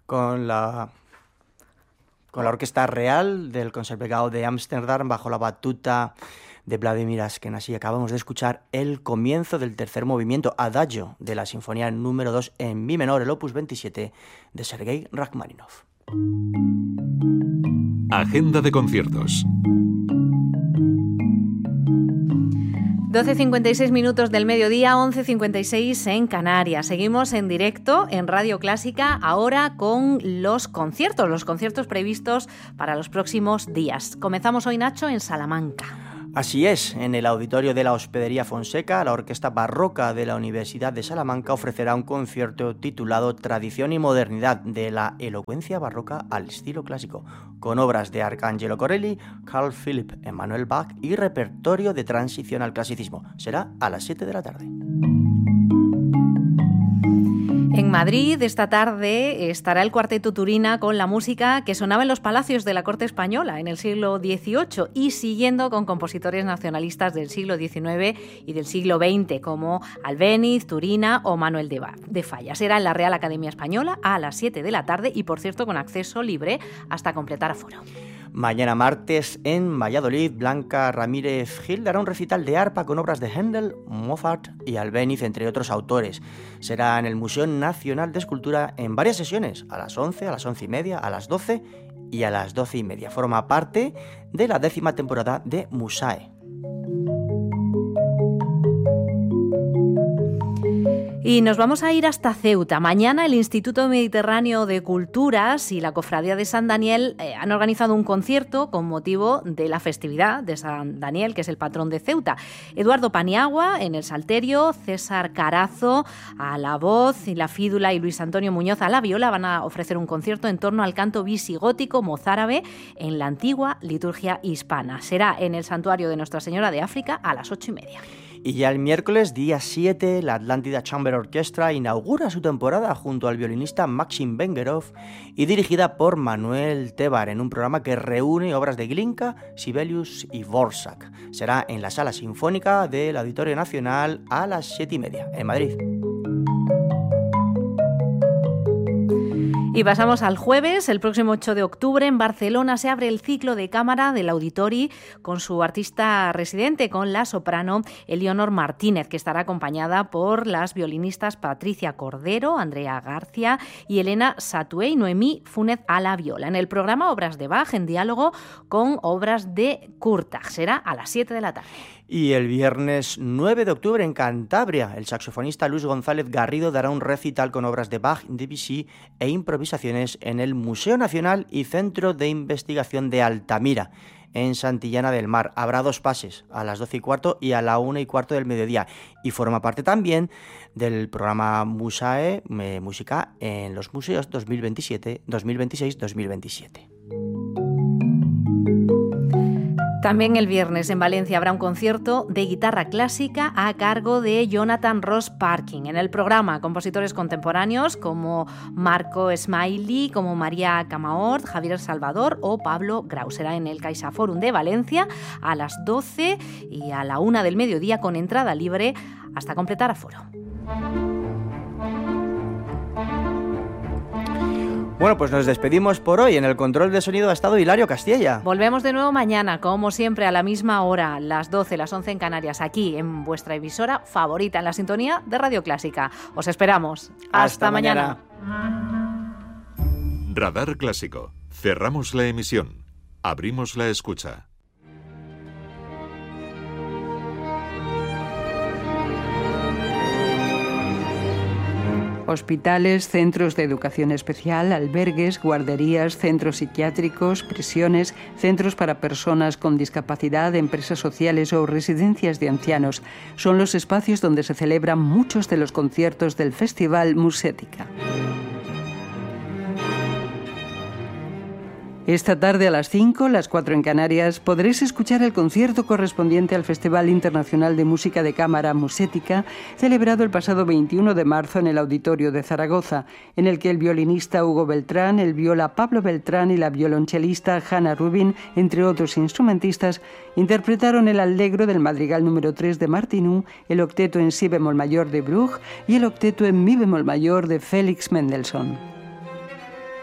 con la Orquesta Real del Conservatorio de Ámsterdam bajo la batuta de Vladimir Ashkenazy. Acabamos de escuchar el comienzo del tercer movimiento, Adagio, de la Sinfonía número 2 en mi menor, el opus 27 de Sergei Rachmaninoff. Agenda de conciertos. 12:56 minutos del mediodía, 11:56 en Canarias. Seguimos en directo en Radio Clásica, ahora con los conciertos previstos para los próximos días. Comenzamos hoy, Nacho, en Salamanca. Así es, en el auditorio de la Hospedería Fonseca, la Orquesta Barroca de la Universidad de Salamanca ofrecerá un concierto titulado Tradición y Modernidad, de la elocuencia barroca al estilo clásico, con obras de Arcangelo Corelli, Carl Philipp Emanuel Bach y repertorio de transición al clasicismo. Será a las 7 de la tarde. En Madrid, esta tarde, estará el Cuarteto Turina con la música que sonaba en los palacios de la corte española en el siglo XVIII y siguiendo con compositores nacionalistas del siglo XIX y del siglo XX como Albéniz, Turina o Manuel de Falla. Será en la Real Academia Española a las 7 de la tarde y, por cierto, con acceso libre hasta completar aforo. Mañana martes en Valladolid, Blanca Ramírez Gil dará un recital de arpa con obras de Händel, Mozart y Albéniz, entre otros autores. Será en el Museo Nacional de Escultura en varias sesiones, a las 11, a las 11:30, a las 12 y a las 12:30. Forma parte de la 10ª temporada de Musae. Y nos vamos a ir hasta Ceuta. Mañana el Instituto Mediterráneo de Culturas y la Cofradía de San Daniel han organizado un concierto con motivo de la festividad de San Daniel, que es el patrón de Ceuta. Eduardo Paniagua en el salterio, César Carazo a la voz y la fídula y Luis Antonio Muñoz a la viola van a ofrecer un concierto en torno al canto visigótico mozárabe en la antigua liturgia hispana. Será en el Santuario de Nuestra Señora de África a las 8:30. Y ya el miércoles, día 7, la Atlántida Chamber Orchestra inaugura su temporada junto al violinista Maxim Vengerov y dirigida por Manuel Tebar en un programa que reúne obras de Glinka, Sibelius y Dvořák. Será en la Sala Sinfónica del Auditorio Nacional a las 7:30 en Madrid. Y pasamos al jueves, el próximo 8 de octubre, en Barcelona se abre el ciclo de cámara del Auditori con su artista residente, con la soprano Elionor Martínez, que estará acompañada por las violinistas Patricia Cordero, Andrea García y Elena Satué y Noemí Fúnez a la viola. En el programa obras de Bach en diálogo con obras de Kurtág. Será a las 7 de la tarde. Y el viernes 9 de octubre en Cantabria, el saxofonista Luis González Garrido dará un recital con obras de Bach, Debussy e improvisaciones en el Museo Nacional y Centro de Investigación de Altamira, en Santillana del Mar. Habrá 2 pases, a las 12:15 y a la 1:15 del mediodía, y forma parte también del programa Musae, Música en los Museos 2026-2027. También el viernes en Valencia habrá un concierto de guitarra clásica a cargo de Jonathan Ross Parkin. En el programa, compositores contemporáneos como Marco Smiley, como María Camaort, Javier Salvador o Pablo Grau. Será en el CaixaForum de Valencia a las 12 y a la 1 del mediodía con entrada libre hasta completar aforo. Bueno, pues nos despedimos por hoy. En el control de sonido ha estado Hilario Castilla. Volvemos de nuevo mañana, como siempre, a la misma hora, las 12, las 11 en Canarias, aquí en vuestra emisora favorita, en la sintonía de Radio Clásica. Os esperamos. Hasta mañana. Radar Clásico. Cerramos la emisión. Abrimos la escucha. Hospitales, centros de educación especial, albergues, guarderías, centros psiquiátricos, prisiones, centros para personas con discapacidad, empresas sociales o residencias de ancianos son los espacios donde se celebran muchos de los conciertos del Festival Musética. Esta tarde a las 5, las 4 en Canarias, podréis escuchar el concierto correspondiente al Festival Internacional de Música de Cámara Musética, celebrado el pasado 21 de marzo en el Auditorio de Zaragoza, en el que el violinista Hugo Beltrán, el viola Pablo Beltrán y la violonchelista Hannah Rubin, entre otros instrumentistas, interpretaron el Allegro del Madrigal número 3 de Martinů, el octeto en si bemol mayor de Bruch y el octeto en mi bemol mayor de Félix Mendelssohn.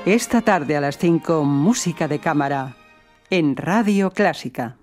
Esta tarde a las 5, música de cámara en Radio Clásica.